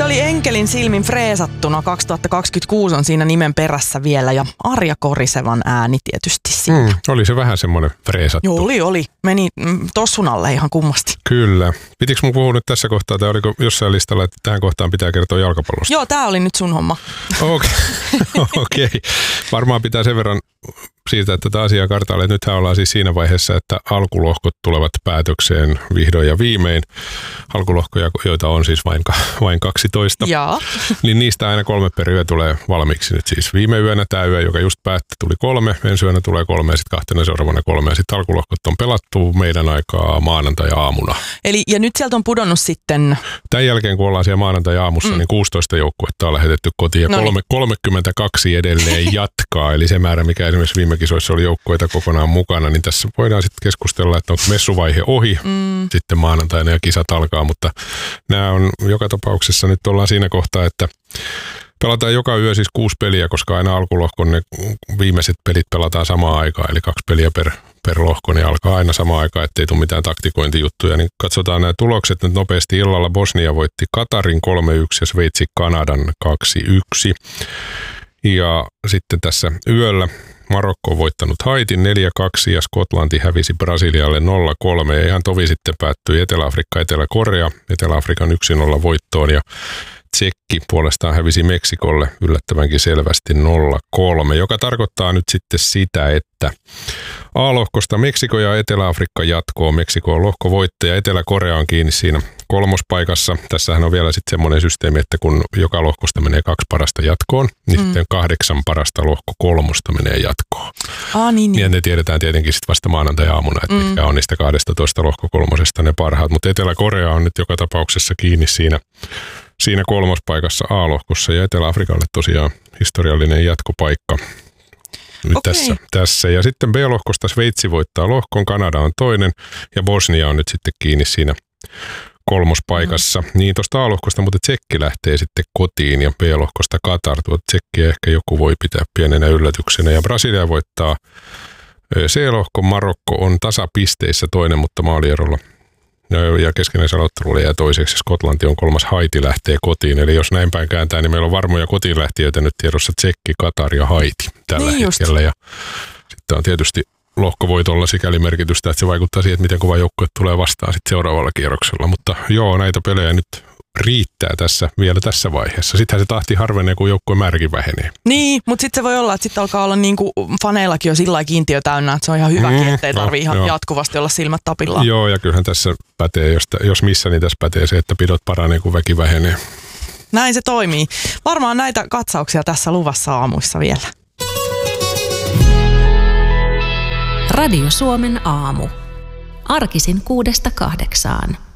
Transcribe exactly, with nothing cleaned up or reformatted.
Se oli Enkelin silmin freesattuna. kaksituhattakaksikymmentäkuusi on siinä nimen perässä vielä ja Arja Korisevan ääni tietysti siinä. Mm, oli se vähän semmoinen freesattu. Joo, oli, oli. Meni mm, tossun alle ihan kummasti. Kyllä. Pitikö mun puhua nyt tässä kohtaa, tai oliko jossain listalla, että tähän kohtaan pitää kertoa jalkapallosta? Joo, tää oli nyt sun homma. Okei. Okay. Okay. Varmaan pitää sen verran siirtää tätä asiaa kartalle. Nythän ollaan siis siinä vaiheessa, että alkulohkot tulevat päätökseen vihdoin ja viimein. Alkulohkoja, joita on siis vain, vain kaksitoista. Jaa. Niin niistä aina kolme per yö tulee valmiiksi nyt siis. Viime yönä tämä yö, joka just päätti, tuli kolme. Ensi yönä tulee kolme ja sitten kahtena seuraavana kolme. Ja sitten alkulohkot on pelattu meidän aikaa maanantai-aamuna. Eli ja nyt sieltä on pudonnut sitten... Tämän jälkeen, kun ollaan siellä maanantai-aamussa, mm. niin kuusitoista joukkuetta on lähetetty kotiin ja no niin. kolmekymmentäkaksi edelleen jatkaa. Eli se määrä, mikä esimerkiksi viime kisoissa oli joukkueita kokonaan mukana, niin tässä voidaan sitten keskustella, että onko messuvaihe ohi. Mm. Sitten maanantaina ja kisat alkaa, mutta nämä on joka tapauksessa nyt ollaan siinä kohtaa, että pelataan joka yö siis kuusi peliä, koska aina alkulohkon ne viimeiset pelit pelataan samaan aikaan, eli kaksi peliä per, per lohko, niin alkaa aina samaan aikaan, ettei tule mitään taktikointijuttuja. Niin katsotaan nämä tulokset nyt nopeasti illalla. Bosnia voitti Katarin kolme yksi ja Sveitsi Kanadan kaksi yksi. Ja sitten tässä yöllä Marokko on voittanut Haitin neljä kaksi ja Skotlanti hävisi Brasilialle nolla kolme. Ja ihan tovi sitten päättyi Etelä-Afrikka, Etelä-Korea, Etelä-Afrikan yksi nolla voittoon ja Tsekki puolestaan hävisi Meksikolle yllättävänkin selvästi nolla kolme, joka tarkoittaa nyt sitten sitä, että A-lohkosta Meksiko ja Etelä-Afrikka jatkoo. Meksiko on lohkovoittaja, Etelä-Korea on kiinni siinä kolmospaikassa. Tässähän on vielä sitten semmoinen systeemi, että kun joka lohkosta menee kaksi parasta jatkoon, niin mm. sitten kahdeksan parasta lohko kolmosta menee jatkoon. Ah, niin, niin. Ja ne tiedetään tietenkin sitten vasta maanantai-aamuna, että mm. mitkä on niistä kahdestatoista lohko kolmosesta ne parhaat. Mutta Etelä-Korea on nyt joka tapauksessa kiinni siinä Siinä kolmospaikassa A-lohkossa ja Etelä-Afrikalle tosiaan historiallinen jatkopaikka nyt okay. tässä, tässä. Ja sitten B-lohkosta Sveitsi voittaa lohkon, Kanada on toinen ja Bosnia on nyt sitten kiinni siinä kolmospaikassa. Mm. Niin tuosta A-lohkosta, mutta Tsekki lähtee sitten kotiin ja B-lohkosta Katar. Tuota Tsekkiä ehkä joku voi pitää pienenä yllätyksenä ja Brasilia voittaa C-lohkon, Marokko on tasapisteissä toinen, mutta maalierolla. Ja keskinäisen aloittelulla jää toiseksi. Skotlanti on kolmas, Haiti lähtee kotiin. Eli jos näin päin kääntää, niin meillä on varmoja kotiinlähtiöitä nyt tiedossa Tsekki, Katar ja Haiti tällä niin hetkellä. Ja sitten on tietysti lohkovoitolla sikäli merkitystä, että se vaikuttaa siihen, että miten kova joukkue tulee vastaan sitten seuraavalla kierroksella. Mutta joo, näitä pelejä nyt riittää tässä vielä tässä vaiheessa. Sittenhän se tahti harvenee, kun joukkueen määräkin vähenee. Niin, mutta sitten se voi olla, että sitten alkaa olla niin kuin faneillakin jo sillä lailla kiintiö täynnä, että se on ihan hyväkin, mm, ettei tarvitse no, ihan joo. jatkuvasti olla silmät tapillaan. Joo, ja kyllähän tässä pätee, jos, jos missä, niin tässä pätee se, että pidot paranee, kun väki vähenee. Näin se toimii. Varmaan näitä katsauksia tässä luvassa aamuissa vielä. Radio Suomen aamu. Arkisin kuudesta kahdeksaan.